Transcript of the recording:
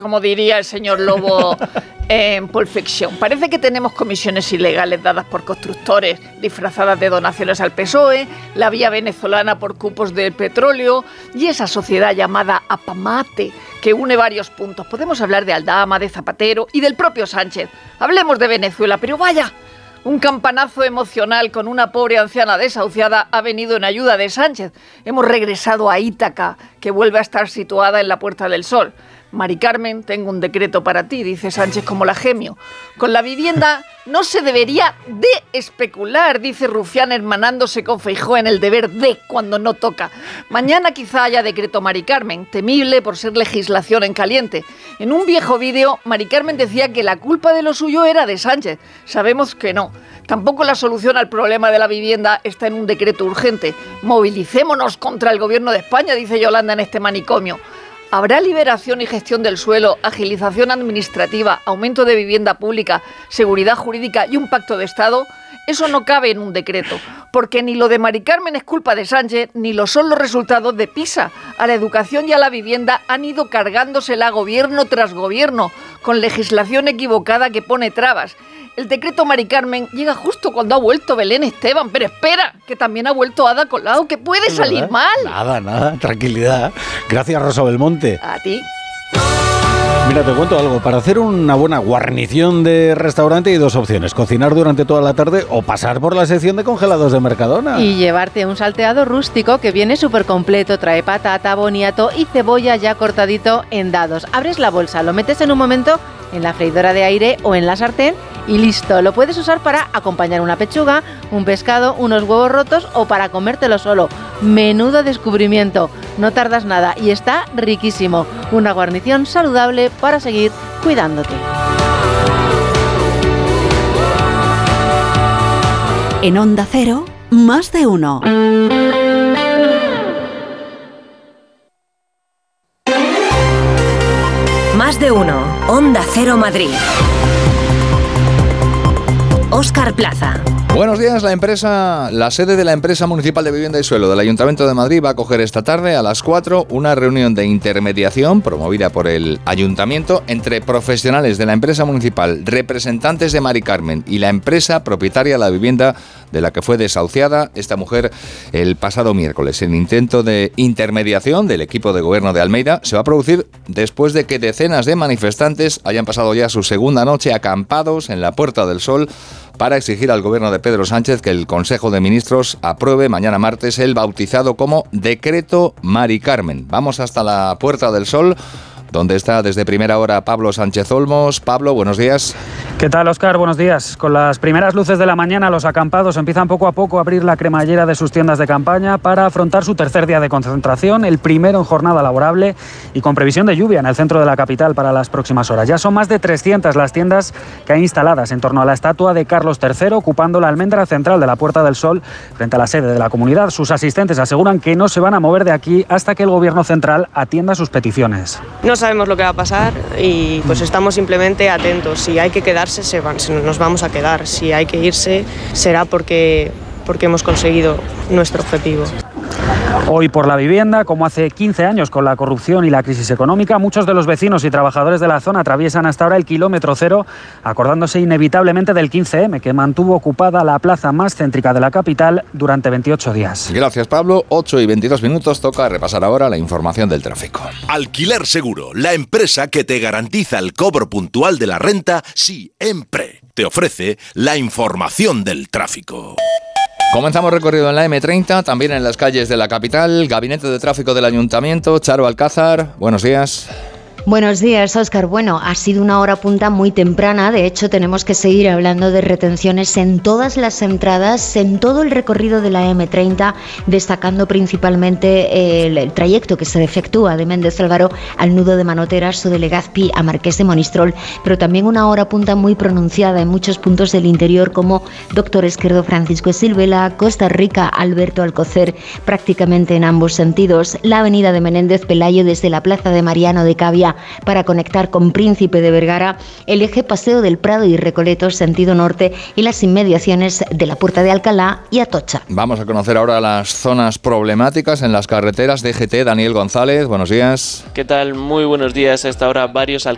como diría el señor Lobo en Pulp Fiction. Parece que tenemos comisiones ilegales dadas por constructores disfrazadas de donaciones al PSOE, la vía venezolana por cupos de petróleo y esa sociedad llamada Apamate que une varios puntos. Podemos hablar de Aldama, de Zapatero y del propio Sánchez. Hablemos de Venezuela, pero vaya, un campanazo emocional con una pobre anciana desahuciada ha venido en ayuda de Sánchez. Hemos regresado a Ítaca, que vuelve a estar situada en la Puerta del Sol. Mari Carmen, tengo un decreto para ti, dice Sánchez como la Gemio. Con la vivienda no se debería de especular, dice Rufián hermanándose con Feijóo en el deber de cuando no toca. Mañana quizá haya decreto Mari Carmen, temible por ser legislación en caliente. En un viejo vídeo, Mari Carmen decía que la culpa de lo suyo era de Sánchez. Sabemos que no. Tampoco la solución al problema de la vivienda está en un decreto urgente. Movilicémonos contra el gobierno de España, dice Yolanda en este manicomio. ¿Habrá liberación y gestión del suelo, agilización administrativa, aumento de vivienda pública, seguridad jurídica y un pacto de Estado? Eso no cabe en un decreto, porque ni lo de Mari Carmen es culpa de Sánchez, ni lo son los resultados de PISA. A la educación y a la vivienda han ido cargándosela gobierno tras gobierno, con legislación equivocada que pone trabas. El decreto Mari Carmen llega justo cuando ha vuelto Belén Esteban, pero espera, que también ha vuelto Ada Colau, que puede salir mal. Nada, tranquilidad. Gracias, Rosa Belmonte. A ti. Mira, te cuento algo. Para hacer una buena guarnición de restaurante hay dos opciones. Cocinar durante toda la tarde o pasar por la sección de congelados de Mercadona. Y llevarte un salteado rústico que viene súper completo. Trae patata, boniato y cebolla ya cortadito en dados. Abres la bolsa, lo metes en un momento en la freidora de aire o en la sartén y listo. Lo puedes usar para acompañar una pechuga, un pescado, unos huevos rotos o para comértelo solo. Menudo descubrimiento. No tardas nada y está riquísimo. Una guarnición saludable para seguir cuidándote. En Onda Cero, más de uno. Más de uno. Onda Cero Madrid. Óscar Plaza. Buenos días. La sede de la Empresa Municipal de Vivienda y Suelo del Ayuntamiento de Madrid va a acoger esta tarde a las 4 una reunión de intermediación promovida por el Ayuntamiento entre profesionales de la empresa municipal, representantes de Mari Carmen y la empresa propietaria de la vivienda de la que fue desahuciada esta mujer el pasado miércoles. El intento de intermediación del equipo de gobierno de Almeida se va a producir después de que decenas de manifestantes hayan pasado ya su segunda noche acampados en la Puerta del Sol para exigir al gobierno de Pedro Sánchez que el Consejo de Ministros apruebe mañana martes el bautizado como Decreto Mari Carmen. Vamos hasta la Puerta del Sol, donde está desde primera hora Pablo Sánchez Olmos. Pablo, buenos días. ¿Qué tal, Óscar? Buenos días. Con las primeras luces de la mañana, los acampados empiezan poco a poco a abrir la cremallera de sus tiendas de campaña para afrontar su tercer día de concentración, el primero en jornada laborable y con previsión de lluvia en el centro de la capital para las próximas horas. Ya son más de 300 las tiendas que hay instaladas en torno a la estatua de Carlos III, ocupando la almendra central de la Puerta del Sol frente a la sede de la comunidad. Sus asistentes aseguran que no se van a mover de aquí hasta que el gobierno central atienda sus peticiones. No sabemos lo que va a pasar y pues estamos simplemente atentos. Si hay que quedarse, nos vamos a quedar. Si hay que irse, será porque hemos conseguido nuestro objetivo. Hoy por la vivienda, como hace 15 años con la corrupción y la crisis económica, muchos de los vecinos y trabajadores de la zona atraviesan hasta ahora el kilómetro cero, acordándose inevitablemente del 15M, que mantuvo ocupada la plaza más céntrica de la capital durante 28 días. Gracias, Pablo. 8:22, toca repasar ahora la información del tráfico. Alquiler Seguro, la empresa que te garantiza el cobro puntual de la renta siempre. Te ofrece la información del tráfico. Comenzamos recorrido en la M30, también en las calles de la capital. Gabinete de Tráfico del Ayuntamiento, Charo Alcázar, buenos días. Buenos días, Óscar. Bueno, ha sido una hora punta muy temprana. De hecho, tenemos que seguir hablando de retenciones en todas las entradas, en todo el recorrido de la M30, destacando principalmente el trayecto que se efectúa de Méndez Álvaro al nudo de Manoteras o de Legazpi a Marqués de Monistrol, pero también una hora punta muy pronunciada en muchos puntos del interior como Doctor Esquerdo Francisco Silvela, Costa Rica Alberto Alcocer, prácticamente en ambos sentidos, la avenida de Menéndez Pelayo desde la plaza de Mariano de Cavia para conectar con Príncipe de Vergara, el eje Paseo del Prado y Recoletos sentido norte y las inmediaciones de la Puerta de Alcalá y Atocha. Vamos a conocer ahora las zonas problemáticas en las carreteras. DGT, Daniel González, buenos días. ¿Qué tal? Muy buenos días. A esta hora varios